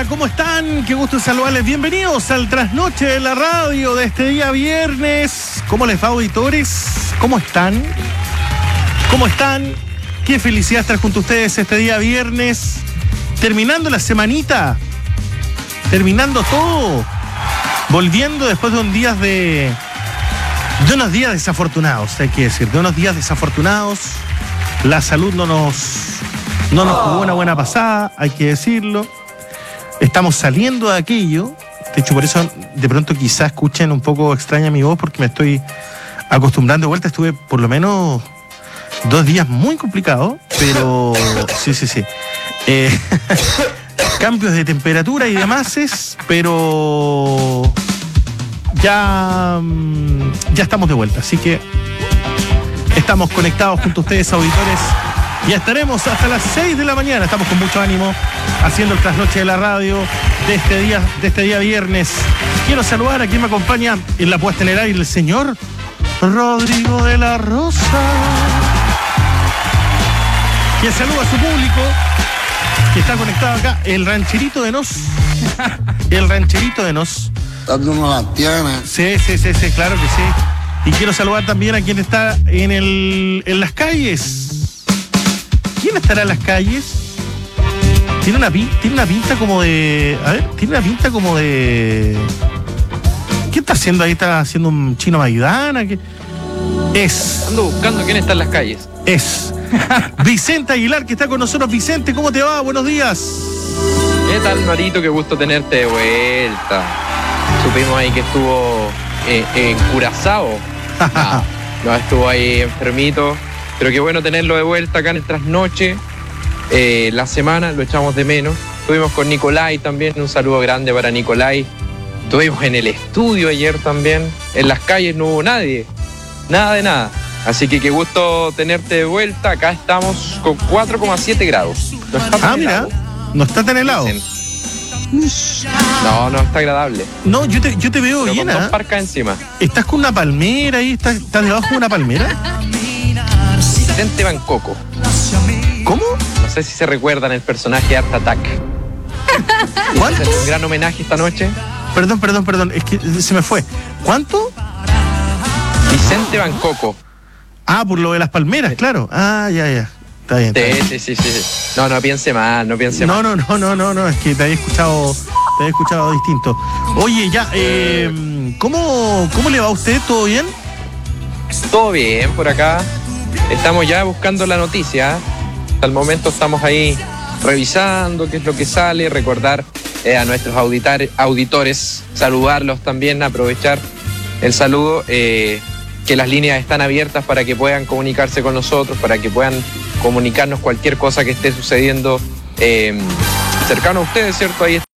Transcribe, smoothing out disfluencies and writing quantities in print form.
Hola, ¿cómo están? Qué gusto saludarles. Bienvenidos al Trasnoche de la Radio de este día viernes. ¿Cómo les va, auditores? ¿Cómo están? ¿Cómo están? Qué felicidad estar junto a ustedes este día viernes. Terminando la semanita. Terminando todo. Volviendo después de unos días desafortunados, hay que decir. De unos días desafortunados. La salud no nos jugó una buena pasada, hay que decirlo. Estamos saliendo de aquello. De hecho, por eso de pronto quizás escuchen un poco extraña mi voz, porque me estoy acostumbrando de vuelta. Estuve por lo menos 2 días muy complicados, pero sí. Cambios de temperatura y demás, pero ya estamos de vuelta. Así que estamos conectados junto a ustedes, auditores. Ya estaremos hasta las 6 de la mañana. Estamos con mucho ánimo haciendo el Trasnoche de la Radio de este día viernes. Quiero saludar a quien me acompaña en la puesta en el aire, el señor Rodrigo de la Rosa, quien saluda a su público que está conectado acá, el rancherito de Nos. El rancherito de Nos. Dando una tiana. Sí, claro que sí. Y quiero saludar también a quien está en las calles. ¿Quién estará en las calles? Tiene una pinta como de... A ver, tiene una pinta como de... ¿Qué está haciendo ahí? ¿Está haciendo un chino Maidana? ¿Qué? Ando buscando quién está en las calles. Es Vicente Aguilar, que está con nosotros. Vicente, ¿cómo te va? Buenos días. ¿Qué tal, Marito? Qué gusto tenerte de vuelta. Supimos ahí que estuvo en Curazao. No, estuvo ahí enfermito. Pero qué bueno tenerlo de vuelta acá en el Trasnoche. La semana lo echamos de menos. Estuvimos con Nicolai también, un saludo grande para Nicolai. Estuvimos en el estudio ayer también. En las calles no hubo nadie, nada de nada. Así que qué gusto tenerte de vuelta. Acá estamos con 4,7 grados. No está tan helado. Mira, no está tan helado. No está agradable. No, yo te veo pero bien, con 2 parcas encima. ¿Estás con una palmera ahí? ¿Estás debajo de una palmera? Vicente Bancoco. ¿Cómo? No sé si se recuerdan el personaje Art Attack. ¿Cuánto? Un gran homenaje esta noche. Perdón, es que se me fue. ¿Cuánto? Vicente Bancoco. Ah, por lo de las palmeras, claro. Ah, ya. Está bien. Sí. No piense mal, no piense mal. No, es que te había escuchado distinto. Oye, ya, ¿cómo le va a usted? ¿Todo bien? Todo bien por acá. Estamos ya buscando la noticia. Hasta el momento estamos ahí revisando qué es lo que sale, recordar a nuestros auditores, saludarlos también, aprovechar el saludo, que las líneas están abiertas para que puedan comunicarse con nosotros, para que puedan comunicarnos cualquier cosa que esté sucediendo cercano a ustedes, ¿cierto? Ahí